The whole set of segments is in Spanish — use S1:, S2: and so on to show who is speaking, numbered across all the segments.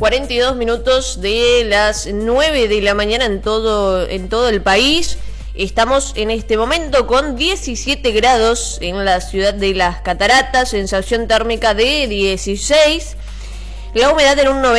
S1: 42 minutos de las 9 de la mañana en todo el país. Estamos en este momento con 17 grados en la ciudad de Las Cataratas, sensación térmica de 16, la humedad en un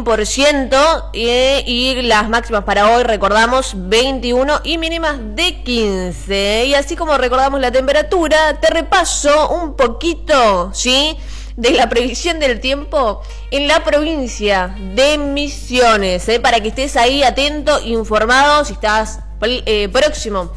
S1: 91% y las máximas para hoy, recordamos, 21 y mínimas de 15. Y así como recordamos la temperatura, te repaso un poquito, ¿sí?, de la previsión del tiempo en la provincia de Misiones, para que estés ahí atento, informado, si estás próximo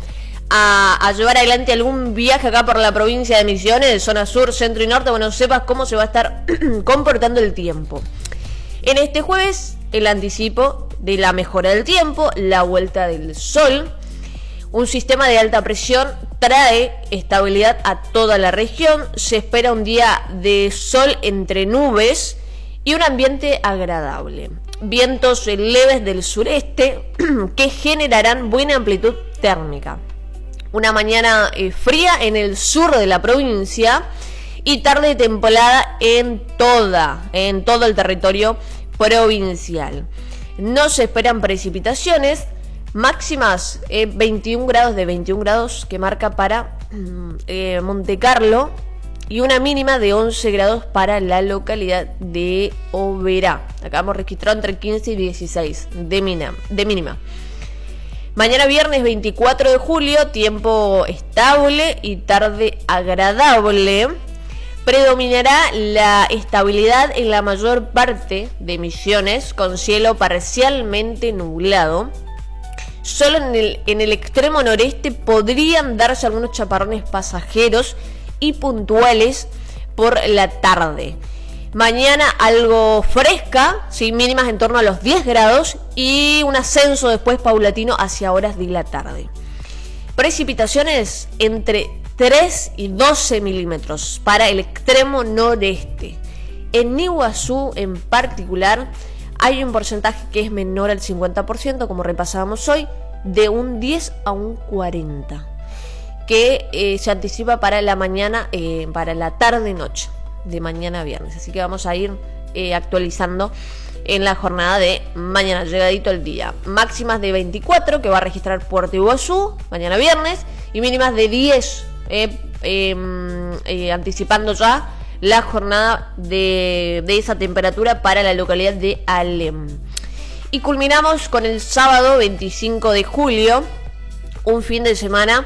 S1: a llevar adelante algún viaje acá por la provincia de Misiones, zona sur, centro y norte, bueno, sepas cómo se va a estar comportando el tiempo. En este jueves, el anticipo de la mejora del tiempo, la vuelta del sol. Un sistema de alta presión trae estabilidad a toda la región. Se espera un día de sol entre nubes y un ambiente agradable. Vientos leves del sureste que generarán buena amplitud térmica. Una mañana fría en el sur de la provincia y tarde templada en todo el territorio provincial. No se esperan precipitaciones. Máximas 21 grados que marca para Monte Carlo, y una mínima de 11 grados para la localidad de Oberá. Acá hemos registrado entre 15 y 16 de mínima. Mañana viernes 24 de julio, tiempo estable y tarde agradable. Predominará la estabilidad en la mayor parte de Misiones, con cielo parcialmente nublado. Solo en el extremo noreste podrían darse algunos chaparrones pasajeros y puntuales por la tarde. Mañana algo fresca, ¿sí?, mínimas en torno a los 10 grados y un ascenso después paulatino hacia horas de la tarde. Precipitaciones entre 3 y 12 milímetros para el extremo noreste. En Iguazú en particular hay un porcentaje que es menor al 50%, como repasábamos hoy, de un 10 a un 40%, que se anticipa para la mañana, para la tarde-noche de mañana viernes. Así que vamos a ir actualizando en la jornada de mañana, llegadito el día. Máximas de 24 que va a registrar Puerto Iguazú mañana viernes, y mínimas de 10, anticipando ya la jornada de esa temperatura para la localidad de Alem. Y culminamos con el sábado 25 de julio, un fin de semana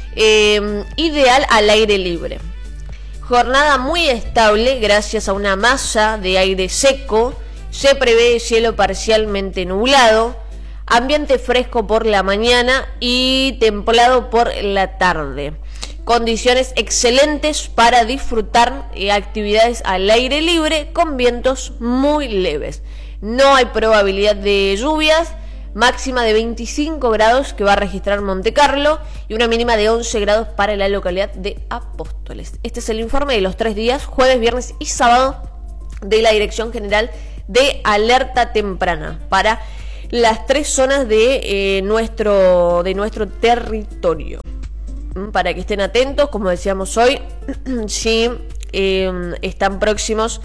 S1: ideal al aire libre. Jornada muy estable gracias a una masa de aire seco. Se prevé cielo parcialmente nublado, ambiente fresco por la mañana y templado por la tarde. Condiciones excelentes para disfrutar actividades al aire libre con vientos muy leves. No hay probabilidad de lluvias. Máxima de 25 grados que va a registrar Monte Carlo y una mínima de 11 grados para la localidad de Apóstoles. Este es el informe de los 3 días, jueves, viernes y sábado, de la Dirección General de Alerta Temprana para las 3 zonas de nuestro territorio. Para que estén atentos, como decíamos hoy, si están próximos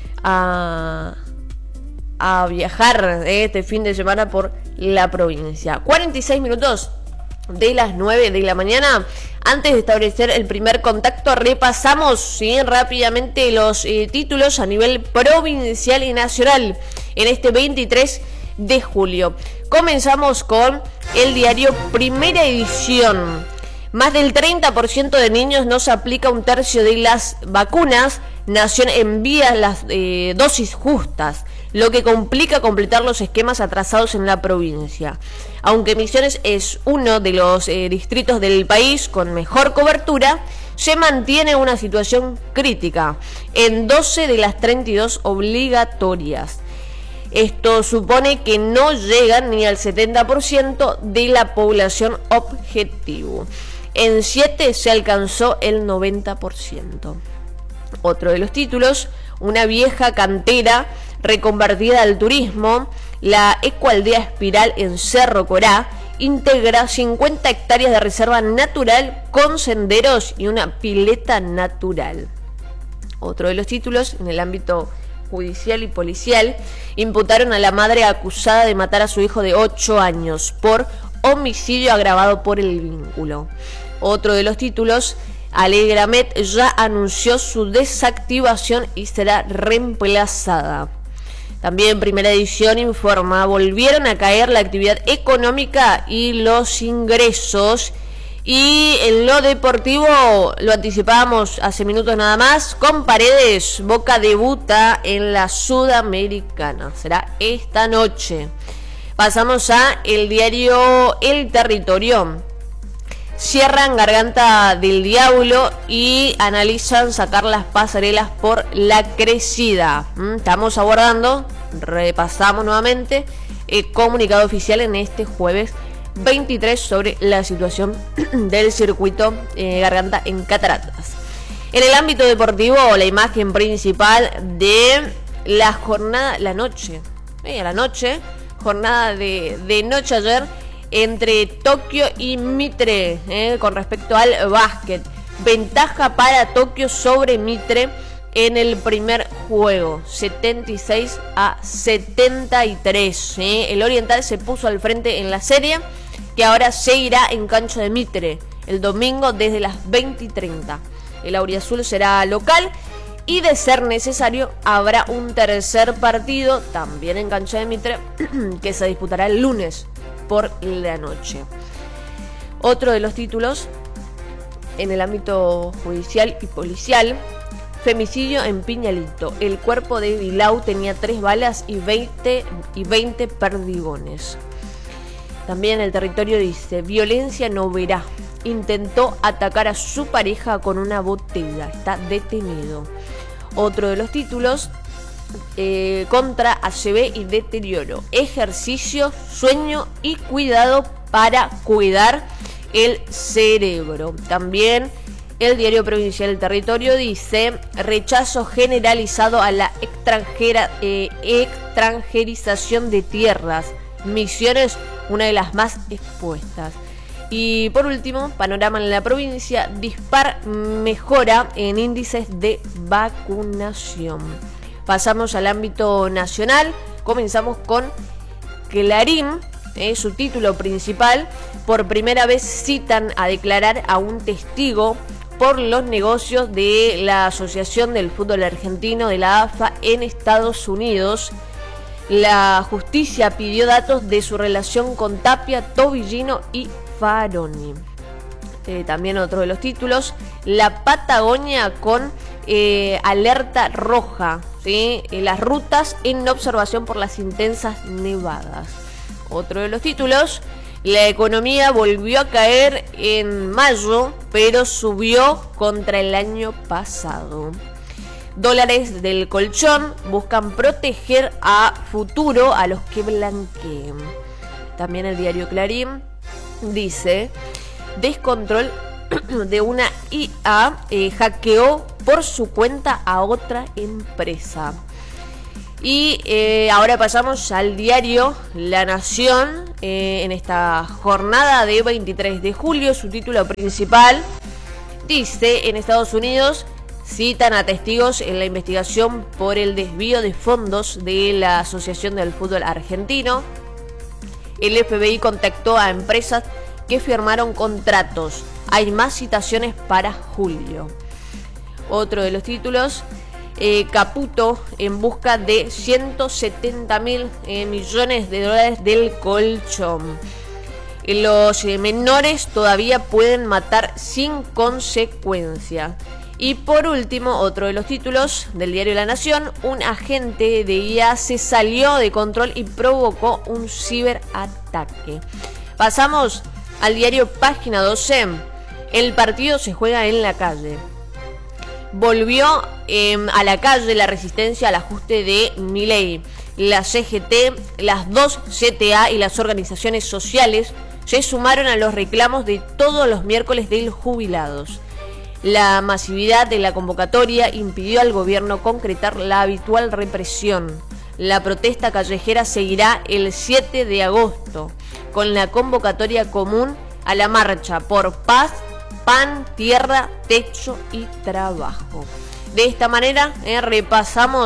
S1: a viajar este fin de semana por la provincia. 46 minutos de las 9 de la mañana. Antes de establecer el primer contacto, repasamos rápidamente los títulos a nivel provincial y nacional en este 23 de julio. Comenzamos con el diario Primera Edición. Más del 30% de niños no se aplica un tercio de las vacunas. Nación envía las dosis justas, lo que complica completar los esquemas atrasados en la provincia. Aunque Misiones es uno de los distritos del país con mejor cobertura, se mantiene una situación crítica en 12 de las 32 obligatorias. Esto supone que no llegan ni al 70% de la población objetivo. En 7 se alcanzó el 90%. Otro de los títulos, una vieja cantera reconvertida al turismo. La Ecoaldea Espiral en Cerro Corá integra 50 hectáreas de reserva natural con senderos y una pileta natural. Otro de los títulos en el ámbito judicial y policial imputaron a la madre acusada de matar a su hijo de 8 años por homicidio agravado por el vínculo. Otro de los títulos: Alegramet ya anunció su desactivación y será reemplazada. También Primera Edición informa: volvieron a caer la actividad económica y los ingresos. Y en lo deportivo, lo anticipábamos hace minutos nada más, con Paredes, Boca debuta en la Sudamericana. Será esta noche. Pasamos a el diario El Territorio. Cierran Garganta del Diablo y analizan sacar las pasarelas por la crecida. Estamos abordando, repasamos nuevamente el comunicado oficial en este jueves 23 sobre la situación del circuito Garganta en Cataratas. En el ámbito deportivo, la imagen principal de la jornada, jornada de noche ayer entre Tokio y Mitre, con respecto al básquet. Ventaja para Tokio sobre Mitre en el primer juego, 76-73. El Oriental se puso al frente en la serie, que ahora seguirá en cancha de Mitre el domingo desde las 20:30. El auriazul será local y, de ser necesario, habrá un tercer partido también en cancha de Mitre que se disputará el lunes por la noche. Otro de los títulos en el ámbito judicial y policial: femicidio en Piñalito. El cuerpo de Vilau tenía 3 balas y 20 perdigones. También El Territorio dice: violencia no verá. Intentó atacar a su pareja con una botella. Está detenido. Otro de los títulos: contra ACV y deterioro. Ejercicio, sueño y cuidado para cuidar el cerebro. También el diario provincial El Territorio dice: rechazo generalizado a la extranjerización de tierras. Misiones, una de las más expuestas. Y por último, panorama en la provincia: dispar mejora en índices de vacunación. Pasamos al ámbito nacional. Comenzamos con Clarín, su título principal: por primera vez citan a declarar a un testigo por los negocios de la Asociación del Fútbol Argentino de la AFA en Estados Unidos. La justicia pidió datos de su relación con Tapia, Tobillino y Faroni. También otro de los títulos: la Patagonia con alerta roja, ¿sí? Las rutas en observación por las intensas nevadas. Otro de los títulos: la economía volvió a caer en mayo, pero subió contra el año pasado. Dólares del colchón buscan proteger a futuro a los que blanqueen. También el diario Clarín dice: descontrol de una IA hackeó por su cuenta a otra empresa. Y ahora pasamos al diario La Nación. En esta jornada de 23 de julio, su título principal dice: en Estados Unidos citan a testigos en la investigación por el desvío de fondos de la Asociación del Fútbol Argentino. El FBI contactó a empresas que firmaron contratos. Hay más citaciones para julio. Otro de los títulos: Caputo en busca de 170.000 millones de dólares del colchón. Los menores todavía pueden matar sin consecuencia. Y por último, otro de los títulos del diario La Nación: un agente de IA se salió de control y provocó un ciberataque. Pasamos al diario Página 12. El partido se juega en la calle. Volvió a la calle la resistencia al ajuste de Milei. La CGT, las 2 CTA y las organizaciones sociales se sumaron a los reclamos de todos los miércoles de los jubilados. La masividad de la convocatoria impidió al gobierno concretar la habitual represión. La protesta callejera seguirá el 7 de agosto, con la convocatoria común a la marcha por paz, pan, tierra, techo y trabajo. De esta manera repasamos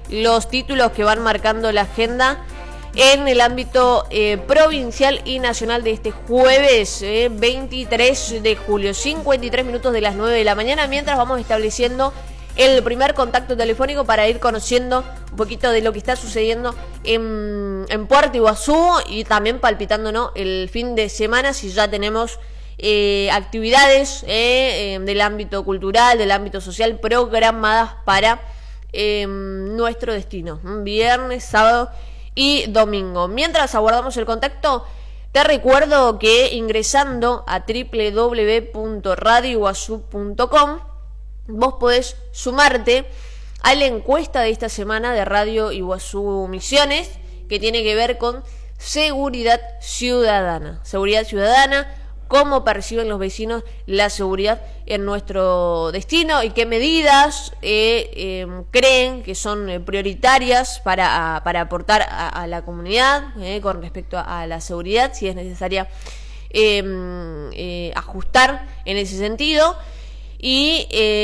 S1: los títulos que van marcando la agenda en el ámbito provincial y nacional de este jueves 23 de julio, 53 minutos de las 9 de la mañana, mientras vamos estableciendo el primer contacto telefónico para ir conociendo un poquito de lo que está sucediendo en Puerto Iguazú y también palpitándonos el fin de semana, si ya tenemos actividades del ámbito cultural, del ámbito social programadas para nuestro destino, viernes, sábado y domingo. Mientras aguardamos el contacto, te recuerdo que ingresando a www.radioiguazú.com vos podés sumarte a la encuesta de esta semana de Radio Iguazú Misiones, que tiene que ver con seguridad ciudadana. Seguridad ciudadana, cómo perciben los vecinos la seguridad en nuestro destino y qué medidas creen que son prioritarias para aportar a la comunidad con respecto a la seguridad, si es necesaria ajustar en ese sentido. Y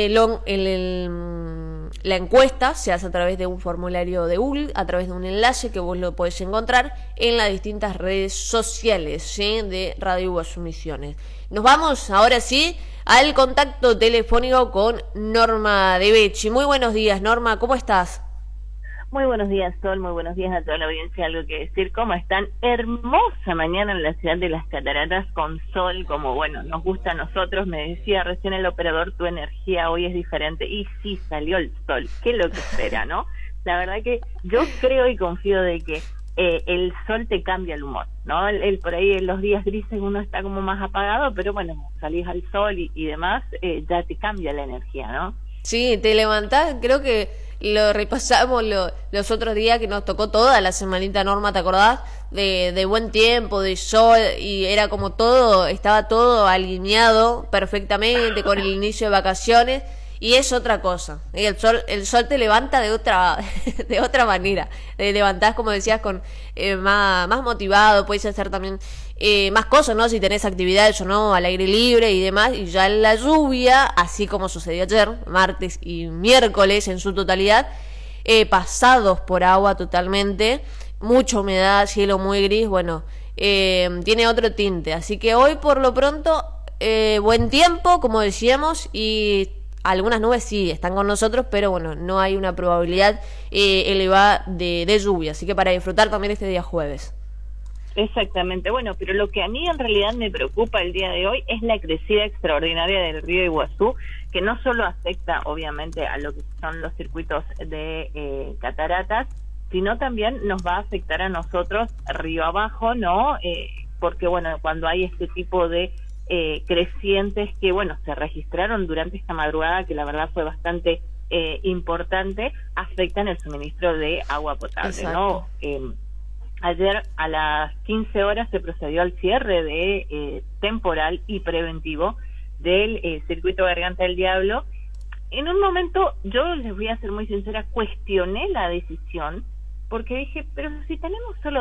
S1: la encuesta se hace a través de un formulario de Google, a través de un enlace que vos lo podés encontrar en las distintas redes sociales, ¿sí?, de Radio Iguazú Misiones. Nos vamos ahora sí al contacto telefónico con Norma de Becci. Muy buenos días, Norma, ¿cómo estás?
S2: Muy buenos días, Sol, muy buenos días a toda la audiencia. Algo que decir, ¿cómo están? Hermosa mañana en la ciudad de las Cataratas con sol, como bueno, nos gusta a nosotros. Me decía recién el operador, tu energía hoy es diferente. Y sí, salió el sol, ¿qué es lo que espera, no? La verdad que yo creo y confío de que el sol te cambia el humor, ¿no? Por ahí en los días grises uno está como más apagado, pero bueno, salís al sol y demás, ya te cambia la energía, ¿no?
S1: Sí, te levantás, creo que lo repasamos los otros días que nos tocó toda la semanita, Norma, ¿te acordás? De buen tiempo, de sol, y era como todo, estaba todo alineado perfectamente con el inicio de vacaciones, y es otra cosa. El sol te levanta de otra manera. Te levantás, como decías, con más motivado, puedes hacer también más cosas, ¿no? Si tenés actividades o no, al aire libre y demás. Y ya la lluvia, así como sucedió ayer, martes y miércoles en su totalidad, pasados por agua totalmente, mucha humedad, cielo muy gris, bueno, tiene otro tinte. Así que hoy por lo pronto, buen tiempo, como decíamos, y algunas nubes sí están con nosotros, pero bueno, no hay una probabilidad elevada de lluvia, así que para disfrutar también este día jueves.
S2: Exactamente, bueno, pero lo que a mí en realidad me preocupa el día de hoy es la crecida extraordinaria del río Iguazú, que no solo afecta obviamente a lo que son los circuitos de cataratas, sino también nos va a afectar a nosotros río abajo, ¿no? Porque bueno, cuando hay este tipo de crecientes que bueno, se registraron durante esta madrugada, que la verdad fue bastante importante, afectan el suministro de agua potable. Exacto. ¿No? Ayer a las 15 horas se procedió al cierre de temporal y preventivo del circuito Garganta del Diablo. En un momento, yo les voy a ser muy sincera, cuestioné la decisión, porque dije, pero si tenemos solo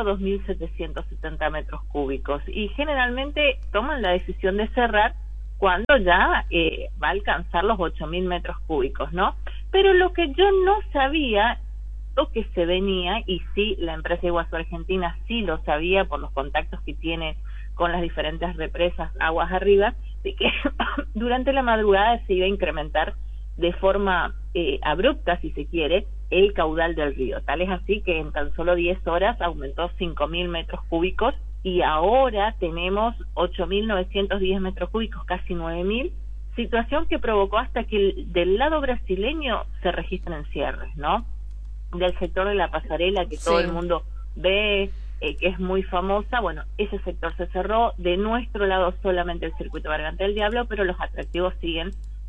S2: 2.770 metros cúbicos y generalmente toman la decisión de cerrar cuando ya va a alcanzar los 8.000 metros cúbicos, ¿no? Pero lo que yo no sabía, lo que se venía, y sí, la empresa Iguazú Argentina sí lo sabía por los contactos que tiene con las diferentes represas aguas arriba, de que durante la madrugada se iba a incrementar de forma abrupta, si se quiere, el caudal del río. Tal es así que en tan solo 10 horas aumentó 5.000 metros cúbicos y ahora tenemos 8.910 metros cúbicos, casi 9.000, situación que provocó hasta que del lado brasileño se registren cierres, ¿no? Del sector de la pasarela que todo el mundo ve, que es muy famosa, bueno, ese sector se cerró. De nuestro lado solamente el circuito Garganta del Diablo, pero los atractivos siguen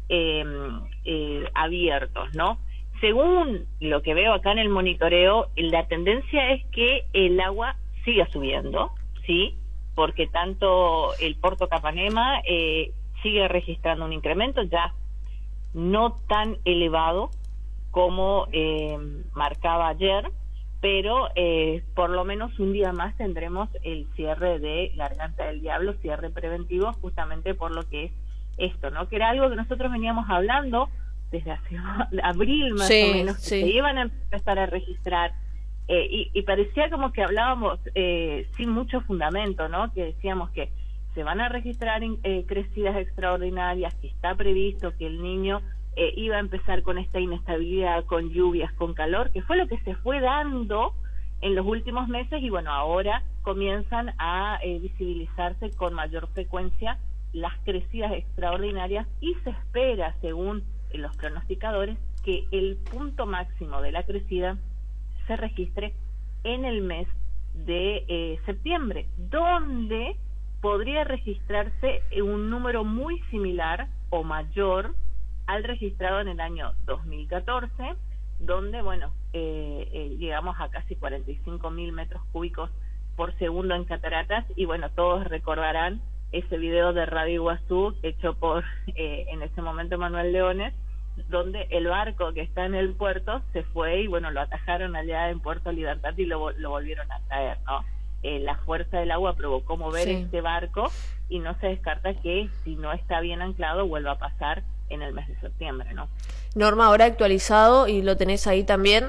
S2: abiertos, ¿no? Según lo que veo acá en el monitoreo, la tendencia es que el agua siga subiendo, ¿sí? Porque tanto el Puerto Capanema sigue registrando un incremento ya no tan elevado como marcaba ayer, pero por lo menos un día más tendremos el cierre de Garganta del Diablo, cierre preventivo, justamente por lo que es esto, ¿no? Que era algo que nosotros veníamos hablando desde hace abril más
S1: sí,
S2: o menos, que
S1: sí.
S2: se iban a empezar a registrar, y parecía como que hablábamos sin mucho fundamento, ¿no? Que decíamos que se van a registrar crecidas extraordinarias, que está previsto que el Niño iba a empezar con esta inestabilidad, con lluvias, con calor, que fue lo que se fue dando en los últimos meses, y bueno, ahora comienzan a visibilizarse con mayor frecuencia las crecidas extraordinarias, y se espera, según los pronosticadores, que el punto máximo de la crecida se registre en el mes de septiembre, donde podría registrarse un número muy similar o mayor al registrado en el año 2014, donde, bueno, llegamos a casi 45.000 metros cúbicos por segundo en cataratas, y bueno, todos recordarán ese video de Radio Iguazú hecho por, en ese momento, Manuel Leones, donde el barco que está en el puerto se fue y bueno, lo atajaron allá en Puerto Libertad y lo volvieron a traer, ¿no? La fuerza del agua provocó mover este barco, y no se descarta que si no está bien anclado vuelva a pasar en el mes de septiembre, ¿no?
S1: Norma, ahora actualizado, y lo tenés ahí también,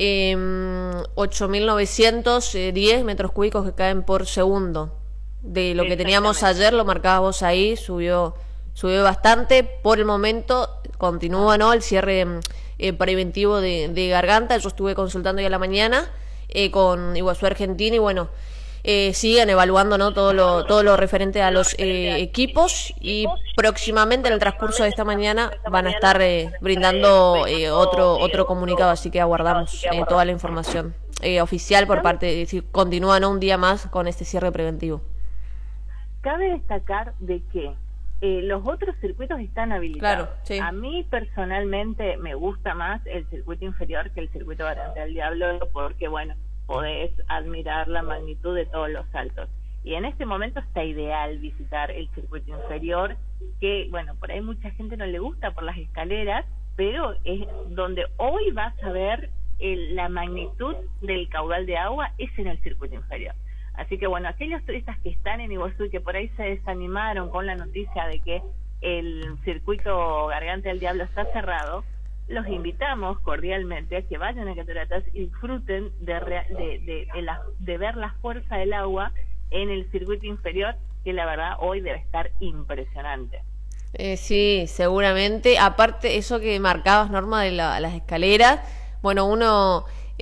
S1: 8.910 metros cúbicos que caen por segundo. De lo que teníamos ayer, lo marcabas vos ahí, subió bastante. Por el momento continúa, ¿no?, el cierre preventivo de Garganta. Yo estuve consultando ya a la mañana con Iguazú Argentina, y bueno, siguen evaluando, ¿no?, todo lo referente a los equipos, y próximamente en el transcurso de esta mañana van a estar brindando otro comunicado, así que aguardamos toda la información oficial por parte de si continúan un día más con este cierre preventivo.
S2: Cabe destacar de que los otros circuitos están habilitados.
S1: Claro, sí.
S2: A mí personalmente me gusta más el circuito inferior que el circuito Garganta del Diablo, porque bueno, podés admirar la magnitud de todos los saltos. Y en este momento está ideal visitar el circuito inferior, que bueno, por ahí mucha gente no le gusta por las escaleras, pero es donde hoy vas a ver la magnitud del caudal de agua, es en el circuito inferior. Así que bueno, aquellos turistas que están en Iguazú y que por ahí se desanimaron con la noticia de que el circuito Garganta del Diablo está cerrado, los invitamos cordialmente a que vayan a Cataratas y disfruten de ver la fuerza del agua en el circuito inferior, que la verdad hoy debe estar impresionante.
S1: Sí, seguramente. Aparte, eso que marcabas, Norma, de las escaleras, bueno, uno...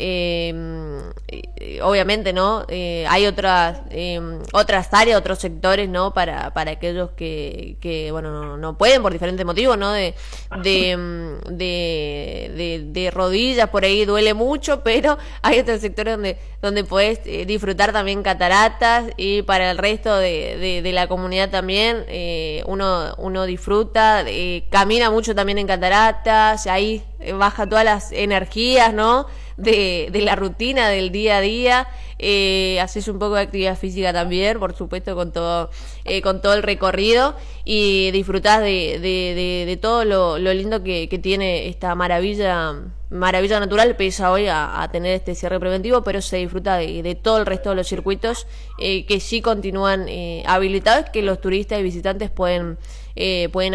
S1: obviamente, ¿no? Hay otras áreas, otros sectores, ¿no? Para aquellos que bueno, no pueden por diferentes motivos, ¿no? De rodillas, por ahí duele mucho, pero hay otros sectores donde podés disfrutar también cataratas, y para el resto de la comunidad también uno disfruta, camina mucho también en cataratas, ahí baja todas las energías, ¿no? De la rutina del día a día, haces un poco de actividad física también, por supuesto, con todo el recorrido, y disfrutás de todo lo lindo que tiene esta maravilla natural, pese hoy a tener este cierre preventivo, pero se disfruta de todo el resto de los circuitos que sí continúan habilitados, que los turistas y visitantes pueden